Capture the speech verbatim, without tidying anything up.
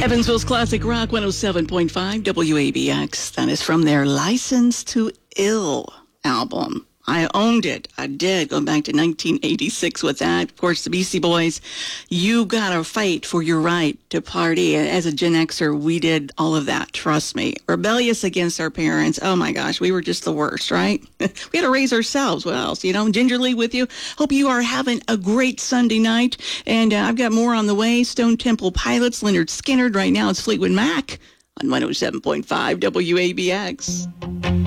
Evansville's Classic Rock one oh seven point five W A B X. That is from their License to Ill album. I owned it. I did, going back to nineteen eighty-six with that. Of course, the Beastie Boys, you gotta fight for your right to party. As a Gen Xer, we did all of that, trust me. Rebellious against our parents. Oh my gosh, we were just the worst, right? We had to raise ourselves. What else? You know, Gingerly with you. Hope you are having a great Sunday night. And uh, I've got more on the way. Stone Temple Pilots, Leonard Skinner. Right now it's Fleetwood Mac on one oh seven point five W A B X.